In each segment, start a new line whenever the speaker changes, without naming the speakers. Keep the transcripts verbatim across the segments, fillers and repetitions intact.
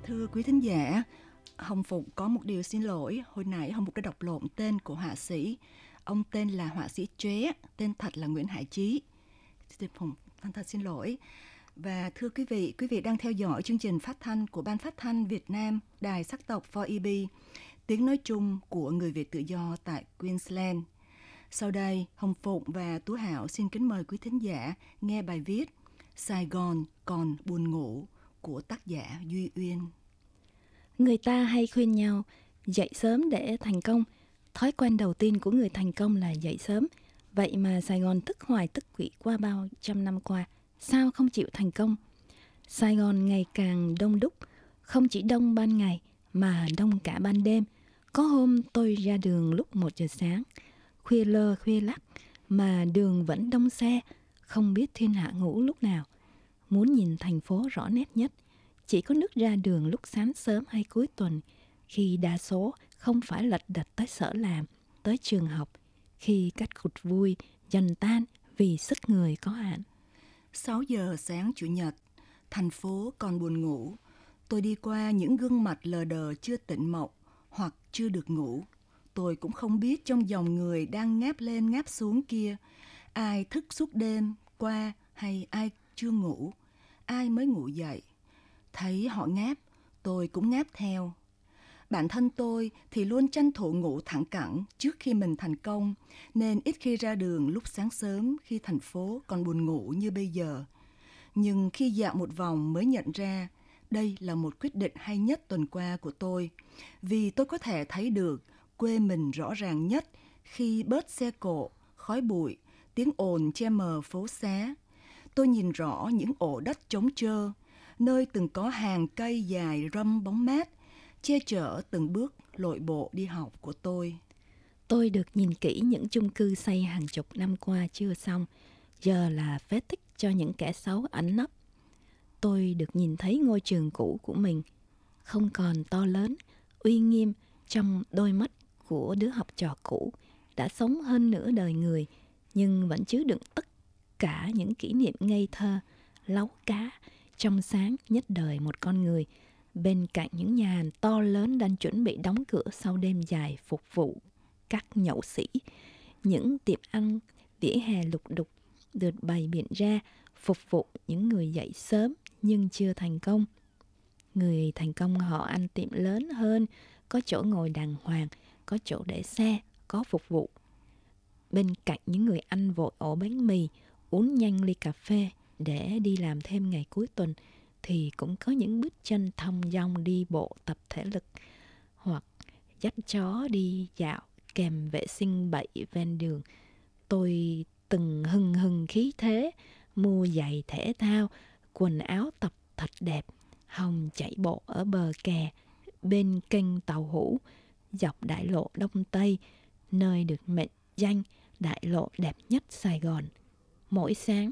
Thưa quý thính giả, Hồng Phục có một điều xin lỗi. Hồi nãy Hồng Phục đã đọc lộn tên của họa sĩ. Ông tên là họa sĩ Chế, tên thật là Nguyễn Hải Chí. Hồng Thanh thật xin lỗi. Và thưa quý vị, quý vị đang theo dõi chương trình phát thanh của Ban Phát thanh Việt Nam, Đài Sắc tộc bốn E B, tiếng nói chung của người Việt tự do tại Queensland. Sau đây, Hồng Phụng và Tú Hảo xin kính mời quý thính giả nghe bài viết Sài Gòn còn buồn ngủ của tác giả Duy Uyên.
Người ta hay khuyên nhau dậy sớm để thành công. Thói quen đầu tiên của người thành công là dậy sớm. Vậy mà Sài Gòn tức hoài tức quỵ qua bao trăm năm qua, sao không chịu thành công? Sài Gòn ngày càng đông đúc, không chỉ đông ban ngày mà đông cả ban đêm. Có hôm tôi ra đường lúc một giờ sáng, khuya lơ khuya lắc mà đường vẫn đông xe, không biết thiên hạ ngủ lúc nào. Muốn nhìn thành phố rõ nét nhất, chỉ có nước ra đường lúc sáng sớm hay cuối tuần, khi đa số không phải lật đật tới sở làm, tới trường học, khi các cuộc vui dần tan vì sức người có hạn.
sáu giờ sáng Chủ nhật, thành phố còn buồn ngủ. Tôi đi qua những gương mặt lờ đờ chưa tỉnh mộng hoặc chưa được ngủ. Tôi cũng không biết trong dòng người đang ngáp lên ngáp xuống kia, ai thức suốt đêm qua hay ai chưa ngủ, ai mới ngủ dậy. Thấy họ ngáp, tôi cũng ngáp theo. Bản thân tôi thì luôn tranh thủ ngủ thẳng cẳng trước khi mình thành công, nên ít khi ra đường lúc sáng sớm khi thành phố còn buồn ngủ như bây giờ. Nhưng khi dạo một vòng mới nhận ra, đây là một quyết định hay nhất tuần qua của tôi, vì tôi có thể thấy được quê mình rõ ràng nhất khi bớt xe cộ, khói bụi, tiếng ồn che mờ phố xá. Tôi nhìn rõ những ổ đất trống trơ, nơi từng có hàng cây dài râm bóng mát, che chở từng bước lội bộ đi học của tôi.
Tôi được nhìn kỹ những chung cư xây hàng chục năm qua chưa xong, giờ là phế tích cho những kẻ xấu ẩn nấp. Tôi được nhìn thấy ngôi trường cũ của mình, không còn to lớn, uy nghiêm trong đôi mắt của đứa học trò cũ, đã sống hơn nửa đời người, nhưng vẫn chứa đựng tất cả những kỷ niệm ngây thơ, láu cá, trong sáng nhất đời một con người. Bên cạnh những nhà hàng to lớn đang chuẩn bị đóng cửa sau đêm dài phục vụ các nhậu sĩ, những tiệm ăn vỉa hè lục đục được bày biện ra phục vụ những người dậy sớm nhưng chưa thành công. Người thành công họ ăn tiệm lớn hơn, có chỗ ngồi đàng hoàng, có chỗ để xe, có phục vụ. Bên cạnh những người ăn vội ổ bánh mì, uống nhanh ly cà phê để đi làm thêm ngày cuối tuần, thì cũng có những bước chân thong dong đi bộ tập thể lực, hoặc dắt chó đi dạo kèm vệ sinh bậy ven đường. Tôi từng hừng hừng khí thế, mua giày thể thao, quần áo tập thật đẹp, hòng chạy bộ ở bờ kè, bên kênh tàu hũ, dọc đại lộ Đông Tây, nơi được mệnh danh đại lộ đẹp nhất Sài Gòn. Mỗi sáng,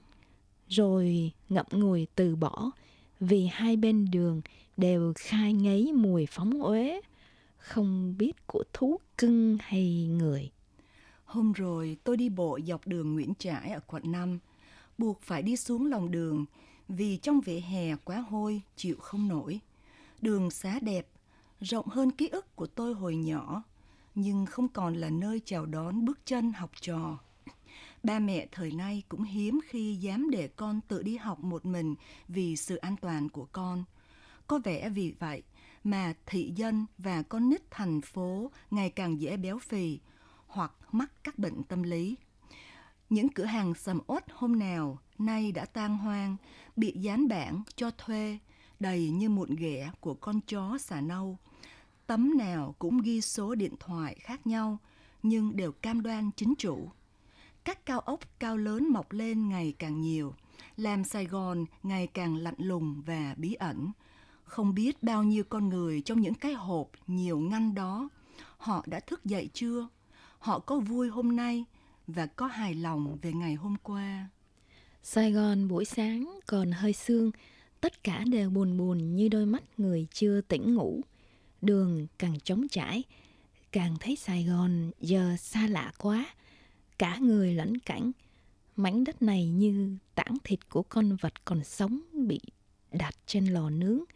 rồi ngậm ngùi từ bỏ, vì hai bên đường đều khai ngấy mùi phóng uế, không biết của thú cưng hay người.
Hôm rồi tôi đi bộ dọc đường Nguyễn Trãi ở quận năm, buộc phải đi xuống lòng đường vì trong vỉa hè quá hôi, chịu không nổi. Đường xá đẹp, rộng hơn ký ức của tôi hồi nhỏ, nhưng không còn là nơi chào đón bước chân học trò. Ba mẹ thời nay cũng hiếm khi dám để con tự đi học một mình vì sự an toàn của con. Có vẻ vì vậy mà thị dân và con nít thành phố ngày càng dễ béo phì hoặc mắc các bệnh tâm lý. Những cửa hàng sầm uất hôm nào nay đã tang hoang, bị dán bảng cho thuê, đầy như mụn ghẻ của con chó xà nâu. Tấm nào cũng ghi số điện thoại khác nhau, nhưng đều cam đoan chính chủ. Các cao ốc cao lớn mọc lên ngày càng nhiều, làm Sài Gòn ngày càng lạnh lùng và bí ẩn. Không biết bao nhiêu con người trong những cái hộp nhiều ngăn đó, họ đã thức dậy chưa? Họ có vui hôm nay và có hài lòng về ngày hôm qua?
Sài Gòn buổi sáng còn hơi sương, tất cả đều buồn buồn như đôi mắt người chưa tỉnh ngủ. Đường càng trống trải, càng thấy Sài Gòn giờ xa lạ quá, cả người lẫn cảnh. Mảnh đất này như tảng thịt của con vật còn sống bị đặt trên lò nướng,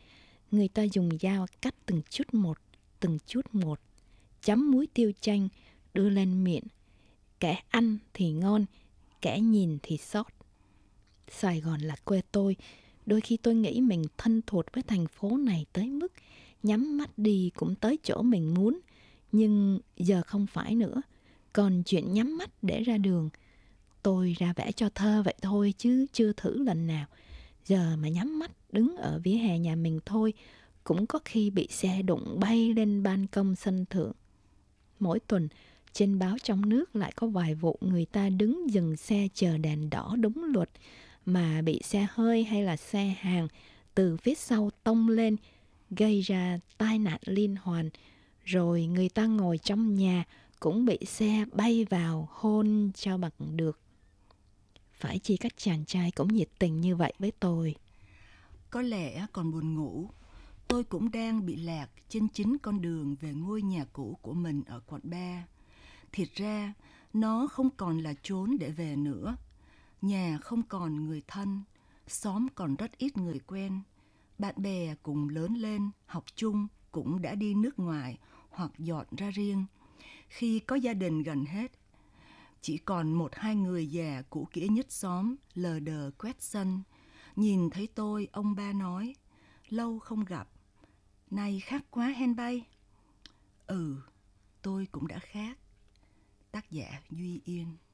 Người ta dùng dao cắt từng chút một, từng chút một, chấm muối tiêu chanh, đưa lên miệng. Kẻ ăn thì ngon, kẻ nhìn thì xót. Sài Gòn là quê tôi. Đôi khi tôi nghĩ mình thân thuộc với thành phố này tới mức nhắm mắt đi cũng tới chỗ mình muốn. Nhưng giờ không phải nữa. Còn chuyện nhắm mắt để ra đường, tôi ra vẽ cho thơ vậy thôi chứ chưa thử lần nào. Giờ mà nhắm mắt đứng ở vỉa hè nhà mình thôi, cũng có khi bị xe đụng bay lên ban công sân thượng. Mỗi tuần, trên báo trong nước lại có vài vụ người ta đứng dừng xe chờ đèn đỏ đúng luật, mà bị xe hơi hay là xe hàng từ phía sau tông lên, gây ra tai nạn liên hoàn. Rồi người ta ngồi trong nhà cũng bị xe bay vào hôn cho bằng được. Phải chi các chàng trai cũng nhiệt tình như vậy với tôi?
Có lẽ còn buồn ngủ, tôi cũng đang bị lạc trên chính con đường về ngôi nhà cũ của mình ở quận ba. Thiệt ra, nó không còn là chốn để về nữa. Nhà không còn người thân, xóm còn rất ít người quen. Bạn bè cùng lớn lên, học chung cũng đã đi nước ngoài hoặc dọn ra riêng. Khi có gia đình gần hết, chỉ còn một hai người già cũ kỹ nhất xóm lờ đờ quét sân. Nhìn thấy tôi, ông ba nói, lâu không gặp, nay khác quá hen bay. Ừ, tôi cũng đã khác. Tác giả Duy Yên.